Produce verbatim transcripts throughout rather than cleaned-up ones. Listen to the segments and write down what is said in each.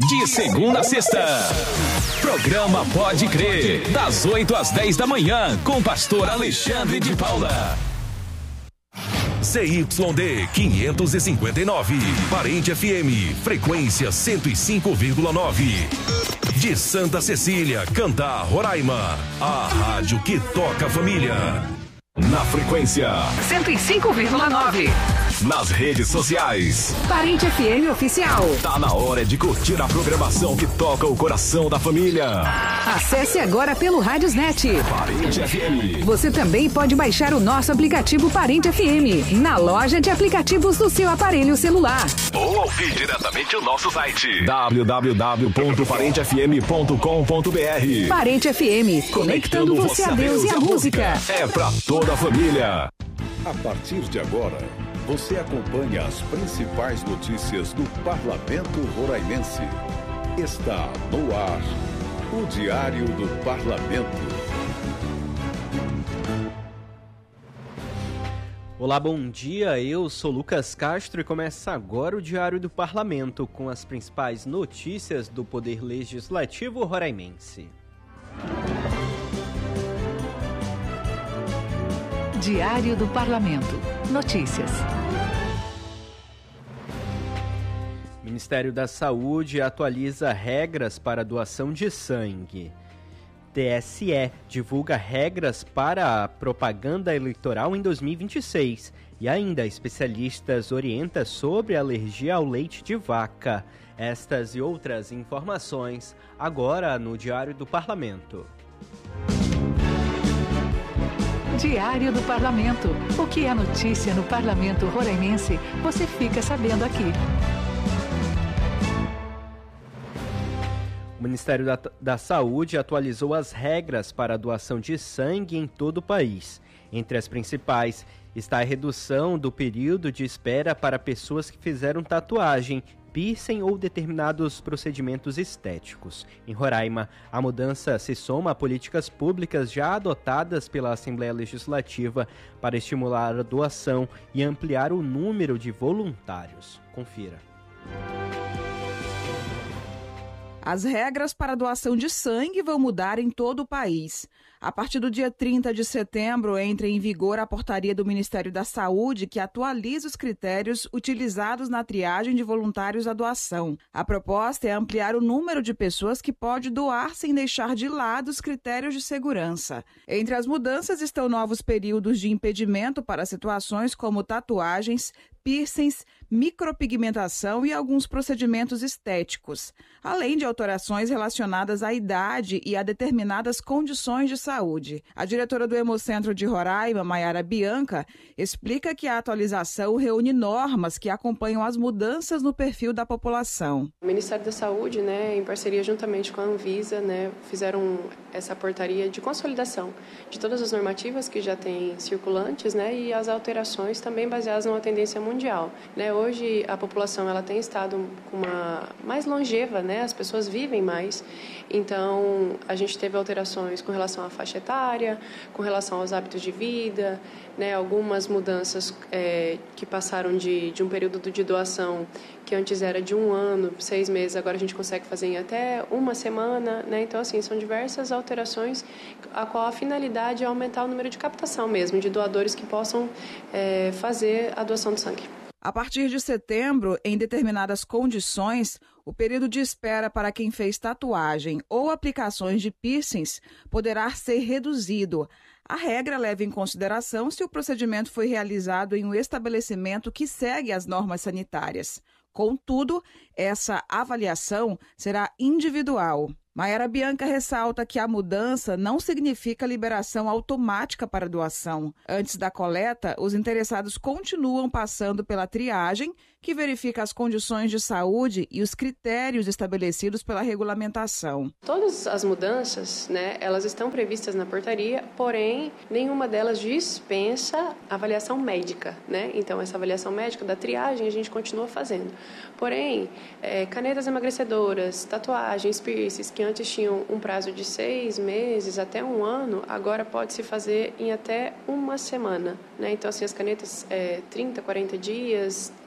De segunda a sexta, programa Pode Crer, das oito às dez da manhã, com o pastor Alexandre de Paula. C Y D quinhentos e cinquenta e nove, Parente F M, frequência cento e cinco vírgula nove. De Santa Cecília, Cantar, Roraima, a rádio que toca a família. Na frequência cento e cinco vírgula nove. Nas redes sociais, Parente F M Oficial. Tá na hora de curtir a programação que toca o coração da família. Acesse agora pelo Radiosnet. Parente F M. Você também pode baixar o nosso aplicativo Parente F M na loja de aplicativos do seu aparelho celular. Ou ouvir diretamente o nosso site w w w ponto parente f m ponto com ponto b r. Parente F M, conectando você a Deus e a música. É pra toda a família. A partir de agora, você acompanha as principais notícias do Parlamento Roraimense. Está no ar o Diário do Parlamento. Olá, bom dia. Eu sou Lucas Castro e começa agora o Diário do Parlamento com as principais notícias do Poder Legislativo roraimense. Diário do Parlamento. Notícias. O Ministério da Saúde atualiza regras para doação de sangue. T S E divulga regras para a propaganda eleitoral em dois mil e vinte e seis. E ainda, especialistas orientam sobre alergia ao leite de vaca. Estas e outras informações agora no Diário do Parlamento. Diário do Parlamento. O que é notícia no Parlamento Roraimense, você fica sabendo aqui. O Ministério da, da Saúde atualizou as regras para a doação de sangue em todo o país. Entre as principais está a redução do período de espera para pessoas que fizeram tatuagem, piercing ou determinados procedimentos estéticos. Em Roraima, a mudança se soma a políticas públicas já adotadas pela Assembleia Legislativa para estimular a doação e ampliar o número de voluntários. Confira. As regras para a doação de sangue vão mudar em todo o país. A partir do dia trinta de setembro, entra em vigor a portaria do Ministério da Saúde que atualiza os critérios utilizados na triagem de voluntários à doação. A proposta é ampliar o número de pessoas que pode doar sem deixar de lado os critérios de segurança. Entre as mudanças estão novos períodos de impedimento para situações como tatuagens, piercings, micropigmentação e alguns procedimentos estéticos, além de alterações relacionadas à idade e a determinadas condições de saúde. A diretora do Hemocentro de Roraima, Maiara Bianca, explica que a atualização reúne normas que acompanham as mudanças no perfil da população. O Ministério da Saúde, né, em parceria juntamente com a Anvisa, né, fizeram essa portaria de consolidação de todas as normativas que já têm circulantes, né, e as alterações também baseadas numa tendência mundial. Né, hoje a população ela tem estado com uma mais longeva, né, as pessoas vivem mais, então a gente teve alterações com relação à faixa etária, com relação aos hábitos de vida, né, algumas mudanças é, que passaram de, de um período de doação que antes era de um ano, seis meses, agora a gente consegue fazer em até uma semana, né, então assim, são diversas alterações a qual a finalidade é aumentar o número de captação mesmo, de doadores que possam é, fazer a doação de sangue. A partir de setembro, em determinadas condições, o período de espera para quem fez tatuagem ou aplicações de piercings poderá ser reduzido. A regra leva em consideração se o procedimento foi realizado em um estabelecimento que segue as normas sanitárias. Contudo, essa avaliação será individual. Maiara Bianca ressalta que a mudança não significa liberação automática para doação. Antes da coleta, os interessados continuam passando pela triagem, que verifica as condições de saúde e os critérios estabelecidos pela regulamentação. Todas as mudanças, né, elas estão previstas na portaria, porém, nenhuma delas dispensa avaliação médica, né? Então, essa avaliação médica da triagem a gente continua fazendo. Porém, é, canetas emagrecedoras, tatuagens, piercings, que antes tinham um prazo de seis meses até um ano, agora pode-se fazer em até uma semana, né? Então, assim, as canetas, é, trinta, quarenta dias, é depender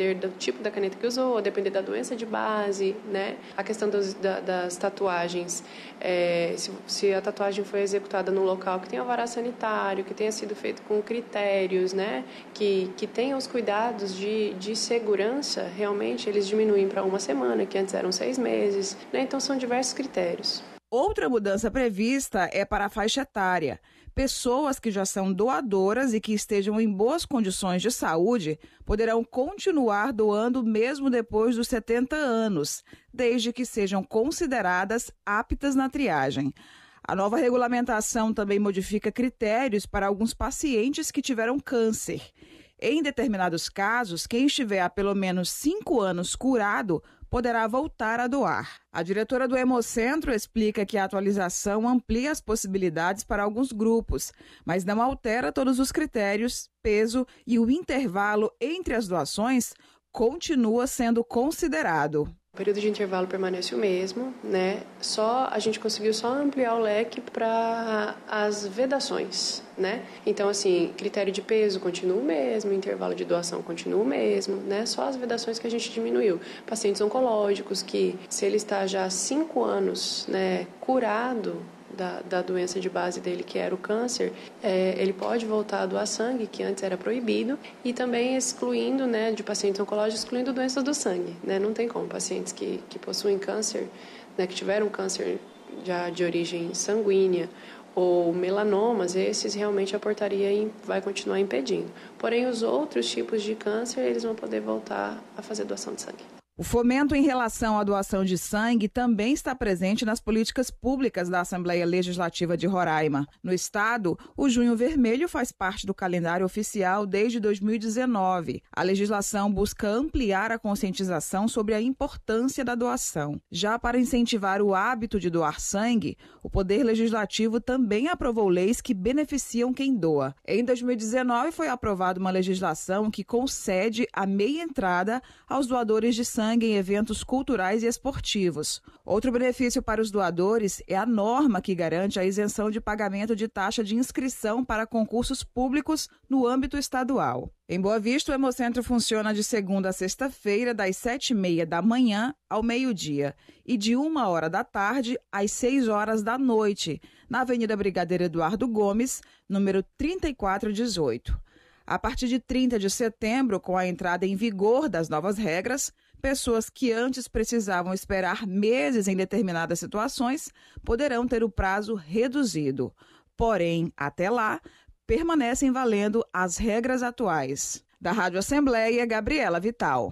depender do tipo da caneta que usou, depender da doença de base, né? A questão dos, da, das tatuagens, é, se, se a tatuagem foi executada num local que tem alvará sanitário, que tenha sido feito com critérios, né? Que, que tenha os cuidados de, de segurança, realmente eles diminuem para uma semana, que antes eram seis meses, né? Então são diversos critérios. Outra mudança prevista é para a faixa etária. Pessoas que já são doadoras e que estejam em boas condições de saúde poderão continuar doando mesmo depois dos setenta anos, desde que sejam consideradas aptas na triagem. A nova regulamentação também modifica critérios para alguns pacientes que tiveram câncer. Em determinados casos, quem estiver há pelo menos cinco anos curado poderá voltar a doar. A diretora do Hemocentro explica que a atualização amplia as possibilidades para alguns grupos, mas não altera todos os critérios, peso e o intervalo entre as doações continua sendo considerado. O período de intervalo permanece o mesmo, né? Só a gente conseguiu só ampliar o leque para as vedações, né? Então, assim, critério de peso continua o mesmo, intervalo de doação continua o mesmo, né? Só as vedações que a gente diminuiu. Pacientes oncológicos que, se ele está já há cinco anos, né, curado Da, da doença de base dele, que era o câncer, é, ele pode voltar a doar sangue, que antes era proibido, e também excluindo, né, de pacientes oncológicos, excluindo doenças do sangue, né? Não tem como, pacientes que, que possuem câncer, né, que tiveram câncer já de origem sanguínea, ou melanomas, esses realmente a portaria vai continuar impedindo. Porém, os outros tipos de câncer, eles vão poder voltar a fazer doação de sangue. O fomento em relação à doação de sangue também está presente nas políticas públicas da Assembleia Legislativa de Roraima. No estado, o Junho Vermelho faz parte do calendário oficial desde dois mil e dezenove. A legislação busca ampliar a conscientização sobre a importância da doação. Já para incentivar o hábito de doar sangue, o Poder Legislativo também aprovou leis que beneficiam quem doa. Em dois mil e dezenove, foi aprovada uma legislação que concede a meia entrada aos doadores de sangue em eventos culturais e esportivos. Outro benefício para os doadores é a norma que garante a isenção de pagamento de taxa de inscrição para concursos públicos no âmbito estadual. Em Boa Vista, o Hemocentro funciona de segunda a sexta-feira, das sete e meia da manhã ao meio-dia e de uma hora da tarde às seis horas da noite, na Avenida Brigadeiro Eduardo Gomes, número trinta e quatro dezoito. A partir de trinta de setembro, com a entrada em vigor das novas regras, pessoas que antes precisavam esperar meses em determinadas situações poderão ter o prazo reduzido. Porém, até lá, permanecem valendo as regras atuais. Da Rádio Assembleia, Gabriela Vital.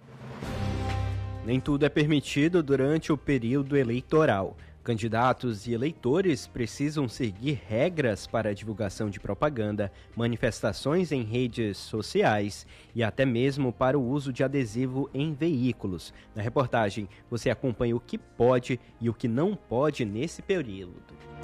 Nem tudo é permitido durante o período eleitoral. Candidatos e eleitores precisam seguir regras para a divulgação de propaganda, manifestações em redes sociais e até mesmo para o uso de adesivo em veículos. Na reportagem, você acompanha o que pode e o que não pode nesse período.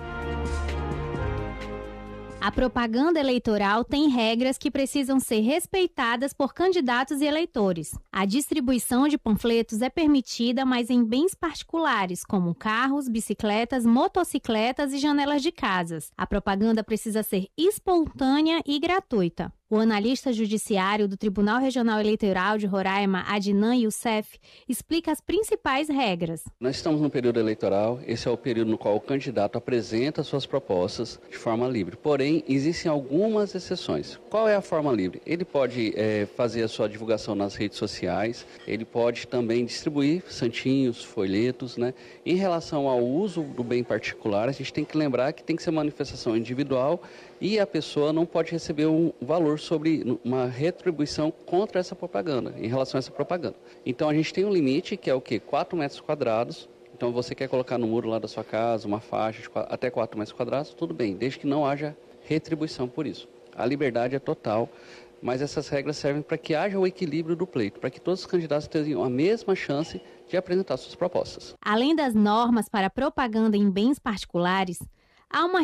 A propaganda eleitoral tem regras que precisam ser respeitadas por candidatos e eleitores. A distribuição de panfletos é permitida, mas em bens particulares, como carros, bicicletas, motocicletas e janelas de casas. A propaganda precisa ser espontânea e gratuita. O analista judiciário do Tribunal Regional Eleitoral de Roraima, Adnan Youssef, explica as principais regras. Nós estamos no período eleitoral, esse é o período no qual o candidato apresenta suas propostas de forma livre. Porém, existem algumas exceções. Qual é a forma livre? Ele pode é, fazer a sua divulgação nas redes sociais, ele pode também distribuir santinhos, folhetos, né? Em relação ao uso do bem particular, a gente tem que lembrar que tem que ser manifestação individual e a pessoa não pode receber um valor sobre uma retribuição contra essa propaganda, em relação a essa propaganda. Então a gente tem um limite que é o quê? quatro metros quadrados. Então você quer colocar no muro lá da sua casa uma faixa de até quatro metros quadrados, tudo bem, desde que não haja retribuição por isso. A liberdade é total, mas essas regras servem para que haja o equilíbrio do pleito, para que todos os candidatos tenham a mesma chance de apresentar suas propostas. Além das normas para propaganda em bens particulares, há uma